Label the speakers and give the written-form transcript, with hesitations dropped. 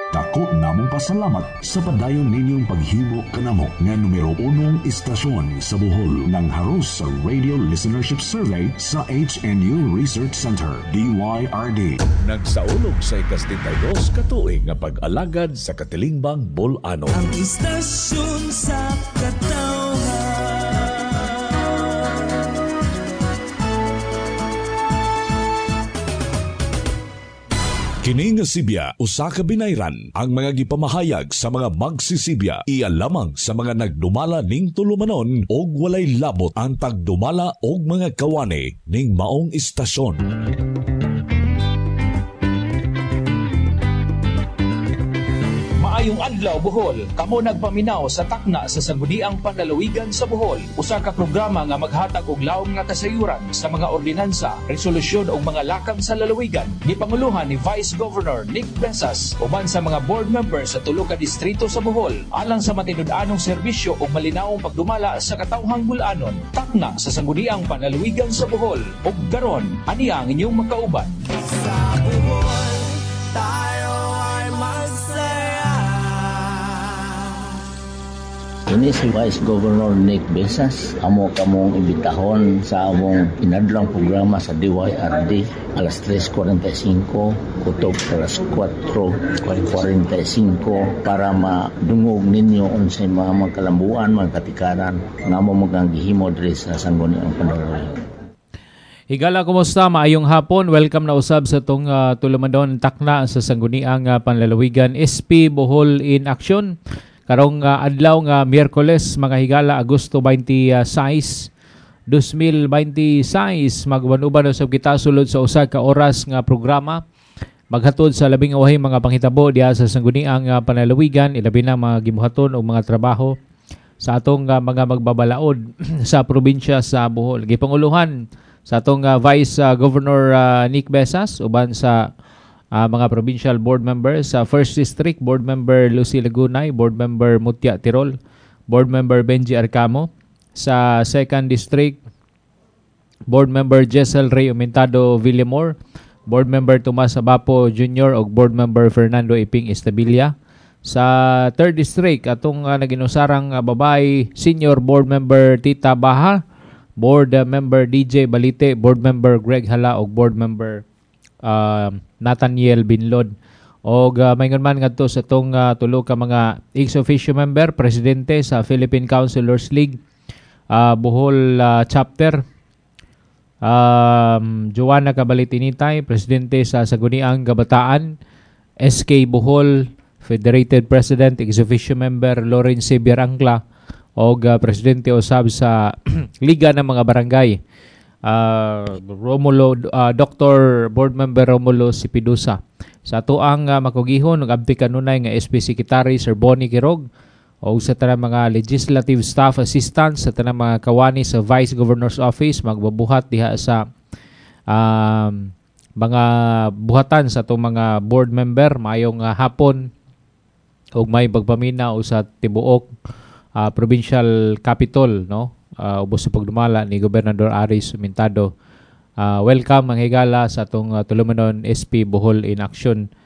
Speaker 1: Dako namong pasalamat sa padayon ninyong paghimo kanamo nga numero 1 istasyon sa Bohol ng haros sa Radio Listenership Survey sa HNU Research Center, DYRD.
Speaker 2: Nagsaulog sa ika-72 katuig nga pag-alagad sa Katilingbang Bolano.
Speaker 3: Ang istasyon sa katawhan.
Speaker 2: Kini nga Sibya, usa ka binayran ang mga gipamahayag sa mga magsisibya iya lamang sa mga nagdumala ning tulumanon og walay labot ang pagdumala og mga kawani ning maong istasyon.
Speaker 4: Maayong adlaw Bohol, kamo nagpaminaw sa takna sa Sangguniang Panlalawigan sa Bohol. Usa ka programa nga maghatag og laom nga kasayuran sa mga ordinansa, resolusyon ug mga lakang sa lalawigan. Gipanguluhan ni Vice Governor Nick Besas uban sa mga board members sa tulo ka distrito sa Bohol alang sa matinud-anong serbisyo ug malinawong pagdumala sa katawhang bulanon. Takna sa Sangguniang Panlalawigan sa Bohol. Ug karon, aniya ang inyong magkauban.
Speaker 3: Sa Bohol, tayo ay magsaya.
Speaker 5: Ini si Vice Governor Nick Besas. Amo kamong imbitahon sa among inadlang programa sa DYRD alas 3:45 kutob alas 4:45 para madungog ninyo unsay mga kalambuan, mga katikaran nga amo magangihimo diri sa Sangguniang Panlalawigan.
Speaker 6: Higala, kumusta? Maayong hapon. Welcome na usab sa itong tulumadon takna sa Sangguniang Panlalawigan SP Bohol in Action. Karong adlaw nga Miyerkules, mga higala, Agosto 26, 2026, magbanuban usab kita sulod sa usa ka oras nga programa. Maghatod sa labing awahing mga panghitabo diha sa Sangguniang Panlalawigan, ilabi na mga gibuhaton o mga trabaho sa atong mga magbabalaod sa probinsya sa Bohol. Gipanguluhan sa atong Vice Governor Nick Besas uban sa mga provincial board members sa First District, Board Member Lucy Lagunay, Board Member Mutya Tirol, Board Member Benji Arcamo. Sa Second District, Board Member Jessel Ray Umentado Villamor, Board Member Tomas Abapo Jr. ug Board Member Fernando Iping Estabilia. Sa Third District, atong naginusarang babay, Senior Board Member Tita Baha, Board Member DJ Balite, Board Member Greg Hala ug Board Member Nathaniel Binlod. O mayngon man ngadto sa itong tulo ka mga ex-officio member, presidente sa Philippine Councilors League Bohol Chapter, Joanna Cabalitinitay, presidente sa Sangguniang Kabataan SK Bohol, Federated President, ex-officio member Lawrence Bierangla, o presidente usab sa Liga ng mga Barangay Romulo, Dr. Board Member Romulo Sipidusa. Sa tuang makugihon ug abti kanunay nga SP Secretary Sir Bonnie Quirog o sa tanang mga legislative staff assistants sa tanang mga kawani sa Vice Governor's Office magbabuhat diha sa mga buhatan sa itong mga board member. Mayong hapon ug may pagpaminaw sa tibuok provincial capital, no? Ubos sa pagdumala ni Gobernador Aris Umentado. Welcome mga higala sa itong tulumanon SP Bohol in Action.